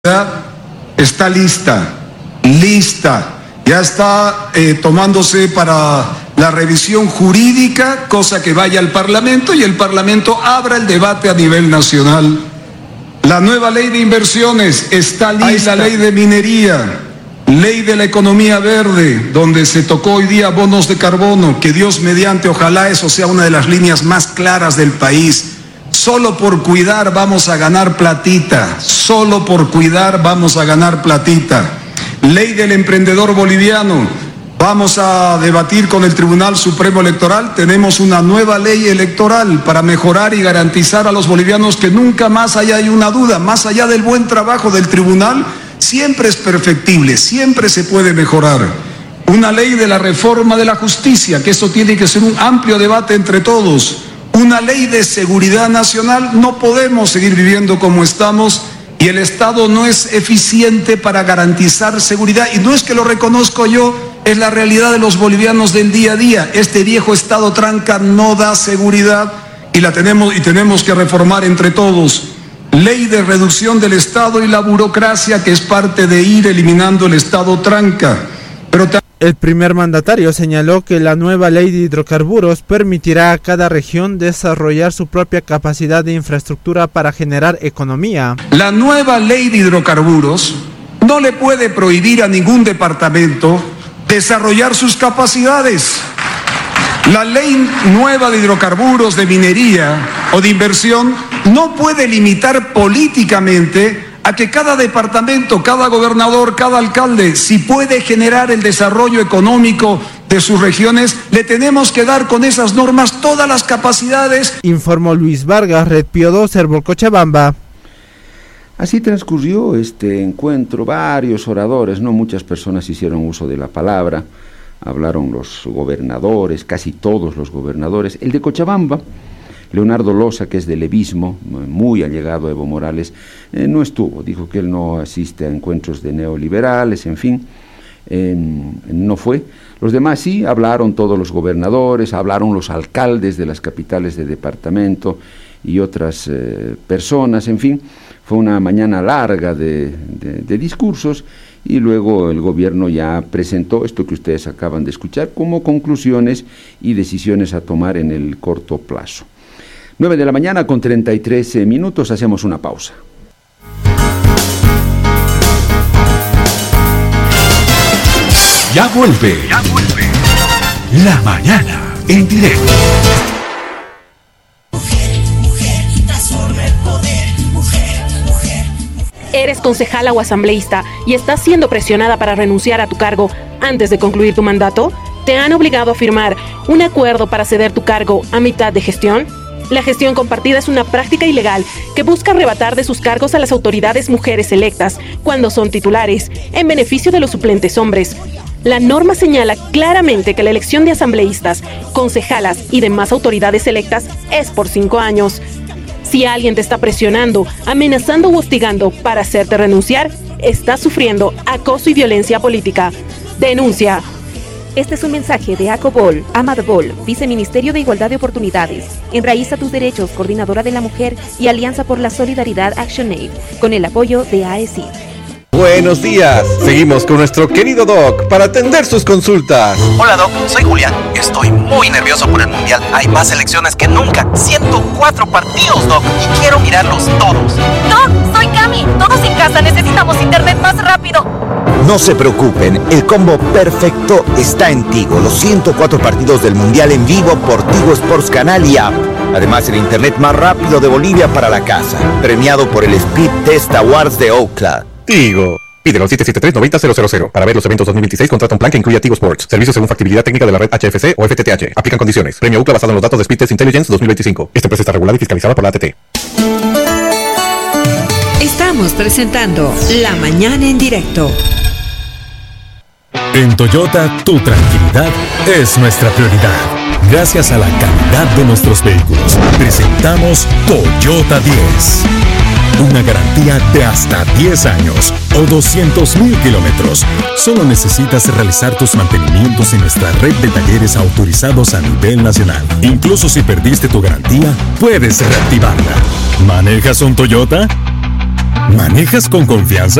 está lista, ya está tomándose para la revisión jurídica, cosa que vaya al Parlamento y el Parlamento abra el debate a nivel nacional. La nueva ley de inversiones está lista, la ley de minería, ley de la economía verde, donde se tocó hoy día bonos de carbono, que Dios mediante, ojalá eso sea una de las líneas más claras del país. Solo por cuidar vamos a ganar platita, solo por cuidar vamos a ganar platita. Ley del emprendedor boliviano, vamos a debatir con el Tribunal Supremo Electoral, tenemos una nueva ley electoral para mejorar y garantizar a los bolivianos que nunca más haya una duda, más allá del buen trabajo del tribunal, siempre es perfectible, siempre se puede mejorar. Una ley de la reforma de la justicia, que eso tiene que ser un amplio debate entre todos. Una ley de seguridad nacional, no podemos seguir viviendo como estamos y el Estado no es eficiente para garantizar seguridad. Y no es que lo reconozco yo, es la realidad de los bolivianos del día a día. Este viejo Estado tranca no da seguridad y tenemos que reformar entre todos. Ley de reducción del Estado y la burocracia, que es parte de ir eliminando el Estado tranca. El primer mandatario señaló que la nueva ley de hidrocarburos permitirá a cada región desarrollar su propia capacidad de infraestructura para generar economía. La nueva ley de hidrocarburos no le puede prohibir a ningún departamento desarrollar sus capacidades. La ley nueva de hidrocarburos, de minería o de inversión no puede limitar políticamente a que cada departamento, cada gobernador, cada alcalde, si puede generar el desarrollo económico de sus regiones, le tenemos que dar con esas normas todas las capacidades. Informó Luis Vargas, Red Pío 2, Herbol Cochabamba. Así transcurrió este encuentro, varios oradores, no muchas personas hicieron uso de la palabra, hablaron los gobernadores, casi todos los gobernadores. El de Cochabamba, Leonardo Loza, que es del levismo, muy allegado a Evo Morales, no estuvo, dijo que él no asiste a encuentros de neoliberales, en fin, no fue. Los demás sí, hablaron todos los gobernadores, hablaron los alcaldes de las capitales de departamento y otras personas, en fin, fue una mañana larga de discursos y luego el gobierno ya presentó esto que ustedes acaban de escuchar como conclusiones y decisiones a tomar en el corto plazo. 9 de la mañana con 33 minutos, hacemos una pausa. Ya vuelve. La mañana en directo. Eres concejala o asambleísta y estás siendo presionada para renunciar a tu cargo antes de concluir tu mandato. ¿Te han obligado a firmar un acuerdo para ceder tu cargo a mitad de gestión? La gestión compartida es una práctica ilegal que busca arrebatar de sus cargos a las autoridades mujeres electas cuando son titulares, en beneficio de los suplentes hombres. La norma señala claramente que la elección de asambleístas, concejalas y demás autoridades electas es por 5 años. Si alguien te está presionando, amenazando o hostigando para hacerte renunciar, estás sufriendo acoso y violencia política. Denuncia. Este es un mensaje de ACOBOL, Amadbol, Viceministerio de Igualdad de Oportunidades, Enraiza tus Derechos, Coordinadora de la Mujer y Alianza por la Solidaridad ActionAid, con el apoyo de AECID. Buenos días, seguimos con nuestro querido Doc para atender sus consultas. Hola Doc, soy Julián, estoy muy nervioso por el Mundial, hay más selecciones que nunca, 104 partidos Doc, y quiero mirarlos todos. Doc, soy Cami, todos en casa necesitamos internet más rápido. No se preocupen, el combo perfecto está en Tigo, los 104 partidos del Mundial en vivo por Tigo Sports Canal y App. Además, el internet más rápido de Bolivia para la casa, premiado por el Speed Test Awards de Ookla. Tigo. Pídelo al 773-90-000. Para ver los eventos 2026, contrata un plan que incluya Tigo Sports. Servicios según factibilidad técnica de la red HFC o FTTH. Aplican condiciones. Premio Ookla basado en los datos de Speed Test Intelligence 2025. Esta empresa está regulada y fiscalizada por la ATT. Estamos presentando La Mañana en Directo. En Toyota, tu tranquilidad es nuestra prioridad. Gracias a la calidad de nuestros vehículos, presentamos Toyota 10. Una garantía de hasta 10 años o 200,000 kilómetros. Solo necesitas realizar tus mantenimientos en nuestra red de talleres autorizados a nivel nacional. Incluso si perdiste tu garantía, puedes reactivarla. ¿Manejas un Toyota? ¿Manejas con confianza?